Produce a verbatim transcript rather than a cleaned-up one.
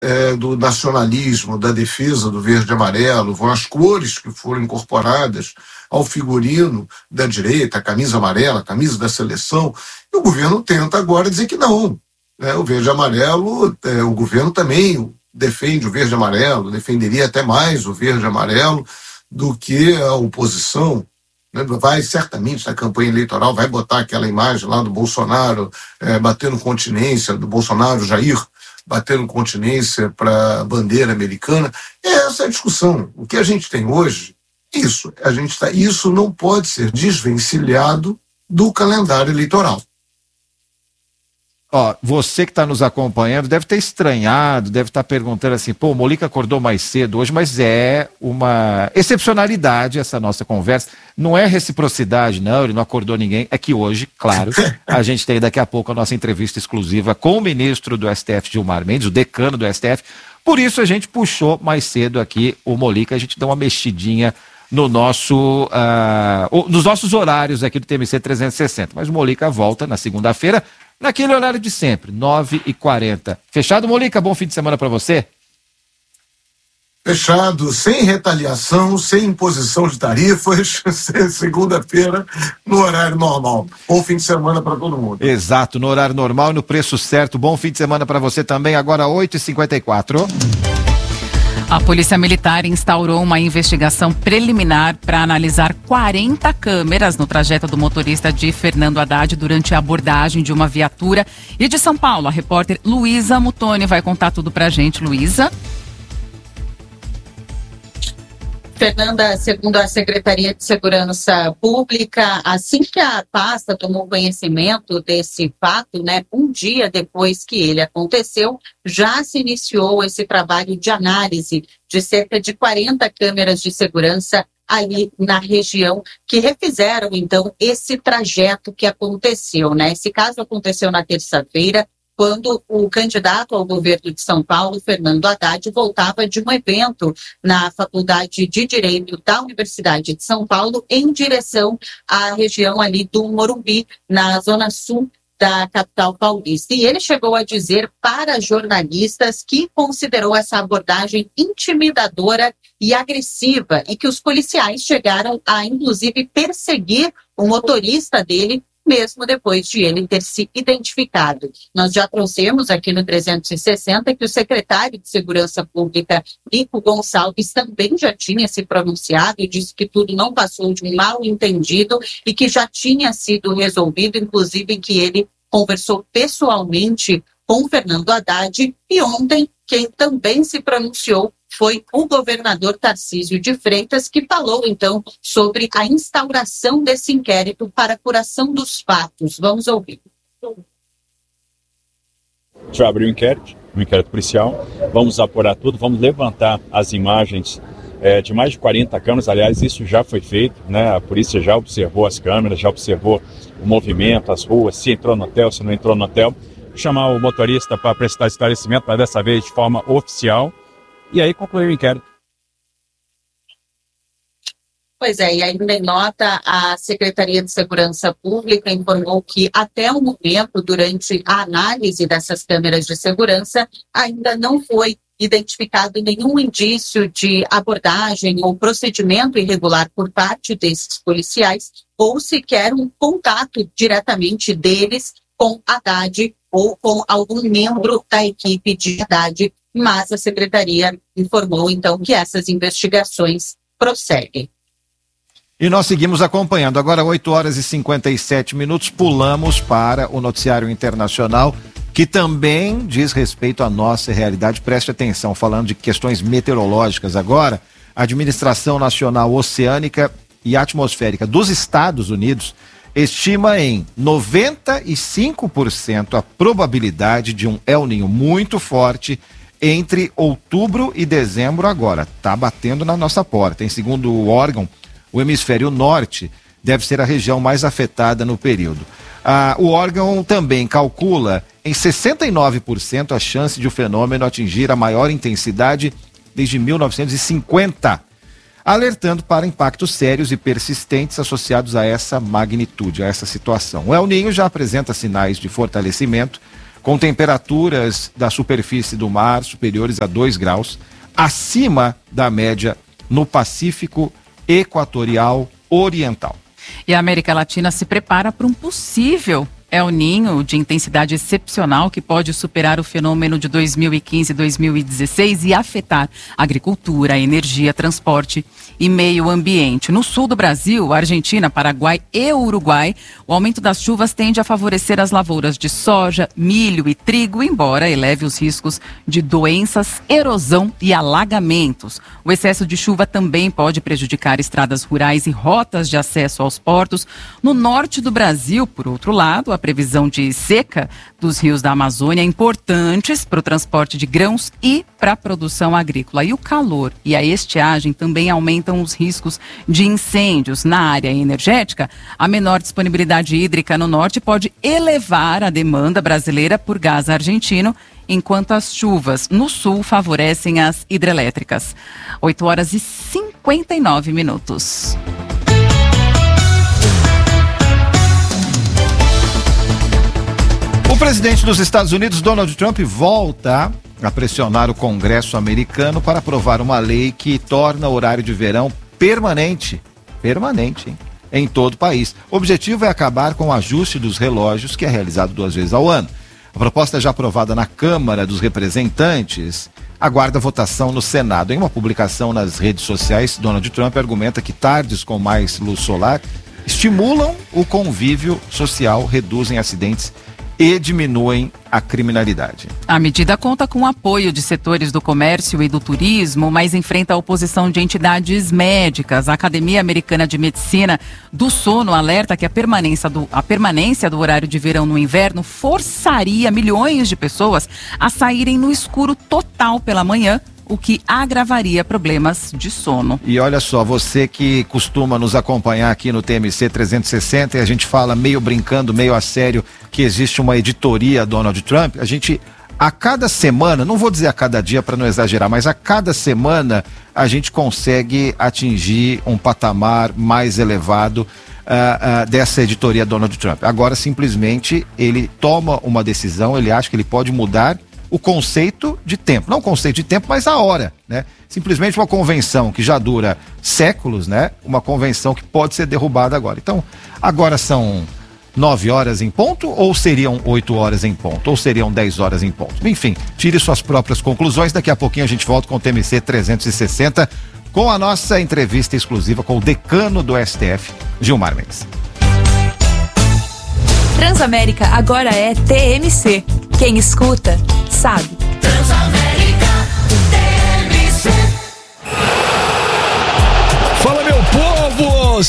é, do nacionalismo, da defesa do verde e amarelo, vão as cores que foram incorporadas ao figurino da direita, a camisa amarela, a camisa da seleção, e o governo tenta agora dizer que não. Né? O verde e amarelo, é, o governo também defende o verde e amarelo, defenderia até mais o verde e amarelo do que a oposição. Vai certamente na campanha eleitoral, vai botar aquela imagem lá do Bolsonaro é, batendo continência, do Bolsonaro Jair batendo continência para a bandeira americana. Essa é a discussão. O que a gente tem hoje, isso, a gente tá, isso não pode ser desvencilhado do calendário eleitoral. Ó, você que está nos acompanhando deve ter estranhado, deve estar perguntando assim, pô, o Mollica acordou mais cedo hoje, mas é uma excepcionalidade essa nossa conversa. Não é reciprocidade, não, ele não acordou ninguém. É que hoje, claro, a gente tem daqui a pouco a nossa entrevista exclusiva com o ministro do S T F, Gilmar Mendes, o decano do S T F. Por isso a gente puxou mais cedo aqui o Mollica, a gente dá uma mexidinha no nosso, uh, nos nossos horários aqui do T M C trezentos e sessenta. Mas o Mollica volta na segunda-feira, naquele horário de sempre, nove e quarenta. Fechado, Mollica? Bom fim de semana para você. Fechado, sem retaliação, sem imposição de tarifas, segunda-feira, no horário normal. Bom fim de semana para todo mundo. Exato, no horário normal e no preço certo. Bom fim de semana para você também, agora oito e cinquenta e quatro. A Polícia Militar instaurou uma investigação preliminar para analisar quarenta câmeras no trajeto do motorista de Fernando Haddad durante a abordagem de uma viatura. E de São Paulo, a repórter Luísa Mutoni vai contar tudo pra gente. Luísa? Fernanda, segundo a Secretaria de Segurança Pública, assim que a pasta tomou conhecimento desse fato, né, um dia depois que ele aconteceu, já se iniciou esse trabalho de análise de cerca de quarenta câmeras de segurança ali na região que refizeram, então, esse trajeto que aconteceu, né? Esse caso aconteceu na terça-feira, quando o candidato ao governo de São Paulo, Fernando Haddad, voltava de um evento na Faculdade de Direito da Universidade de São Paulo em direção à região ali do Morumbi, na zona sul da capital paulista. E ele chegou a dizer para jornalistas que considerou essa abordagem intimidadora e agressiva e que os policiais chegaram a, inclusive, perseguir o motorista dele mesmo depois de ele ter se identificado. Nós já trouxemos aqui no trezentos e sessenta que o secretário de Segurança Pública, Nico Gonçalves, também já tinha se pronunciado e disse que tudo não passou de um mal-entendido e que já tinha sido resolvido, inclusive que ele conversou pessoalmente com Fernando Haddad. E ontem, quem também se pronunciou foi o governador Tarcísio de Freitas, que falou, então, sobre a instauração desse inquérito para apuração dos fatos. Vamos ouvir. A gente vai abrir um inquérito, um inquérito policial, vamos apurar tudo, vamos levantar as imagens é, de mais de quarenta câmeras. Aliás, isso já foi feito, né? A polícia já observou as câmeras, já observou o movimento, as ruas, se entrou no hotel, se não entrou no hotel. Vou chamar o motorista para prestar esclarecimento, mas dessa vez de forma oficial. E aí concluiu o inquérito. Pois é, e ainda em nota, a Secretaria de Segurança Pública informou que até o momento, durante a análise dessas câmeras de segurança, ainda não foi identificado nenhum indício de abordagem ou procedimento irregular por parte desses policiais, ou sequer um contato diretamente deles com Haddad ou com algum membro da equipe de Haddad. Mas a Secretaria informou, então, que essas investigações prosseguem. E nós seguimos acompanhando. Agora, oito horas e cinquenta e sete minutos, pulamos para o noticiário internacional, que também diz respeito à nossa realidade. Preste atenção, falando de questões meteorológicas agora, a Administração Nacional Oceânica e Atmosférica dos Estados Unidos estima em noventa e cinco por cento a probabilidade de um El Niño muito forte entre outubro e dezembro agora. Está batendo na nossa porta. Em segundo o órgão, o hemisfério norte deve ser a região mais afetada no período. Ah, o órgão também calcula em sessenta e nove por cento a chance de o fenômeno atingir a maior intensidade desde mil novecentos e cinquenta, alertando para impactos sérios e persistentes associados a essa magnitude, a essa situação. O El Niño já apresenta sinais de fortalecimento, com temperaturas da superfície do mar superiores a dois graus, acima da média no Pacífico Equatorial Oriental. E a América Latina se prepara para um possível El Niño de intensidade excepcional que pode superar o fenômeno de dois mil e quinze e dois mil e dezesseis e afetar agricultura, energia, transporte e meio ambiente. No sul do Brasil, Argentina, Paraguai e Uruguai, o aumento das chuvas tende a favorecer as lavouras de soja, milho e trigo, embora eleve os riscos de doenças, erosão e alagamentos. O excesso de chuva também pode prejudicar estradas rurais e rotas de acesso aos portos. No norte do Brasil, por outro lado, a previsão de seca dos rios da Amazônia é importantes para o transporte de grãos e para a produção agrícola. E o calor e a estiagem também aumentam os riscos de incêndios. Na área energética, a menor disponibilidade hídrica no norte pode elevar a demanda brasileira por gás argentino, enquanto as chuvas no sul favorecem as hidrelétricas. oito horas e cinquenta e nove minutos. O presidente dos Estados Unidos, Donald Trump, volta a pressionar o Congresso americano para aprovar uma lei que torna o horário de verão permanente, permanente, hein, em todo o país. O objetivo é acabar com o ajuste dos relógios, que é realizado duas vezes ao ano. A proposta já aprovada na Câmara dos Representantes aguarda votação no Senado. Em uma publicação nas redes sociais, Donald Trump argumenta que tardes com mais luz solar estimulam o convívio social, reduzem acidentes e diminuem a criminalidade. A medida conta com o apoio de setores do comércio e do turismo, mas enfrenta a oposição de entidades médicas. A Academia Americana de Medicina do Sono alerta que a permanência do, a permanência do horário de verão no inverno forçaria milhões de pessoas a saírem no escuro total pela manhã, o que agravaria problemas de sono. E olha só, você que costuma nos acompanhar aqui no T M C trezentos e sessenta, e a gente fala meio brincando, meio a sério, que existe uma editoria Donald Trump, a gente, a cada semana, não vou dizer a cada dia para não exagerar, mas a cada semana a gente consegue atingir um patamar mais elevado uh, uh, dessa editoria Donald Trump. Agora, simplesmente, ele toma uma decisão, ele acha que ele pode mudar o conceito de tempo, não o conceito de tempo, mas a hora, né? Simplesmente uma convenção que já dura séculos, né? Uma convenção que pode ser derrubada agora. Então, agora são nove horas em ponto, ou seriam oito horas em ponto, ou seriam dez horas em ponto. Enfim, tire suas próprias conclusões. Daqui a pouquinho a gente volta com o T M C trezentos e sessenta, com a nossa entrevista exclusiva com o decano do S T F, Gilmar Mendes. Transamérica agora é T M C. Quem escuta, sabe.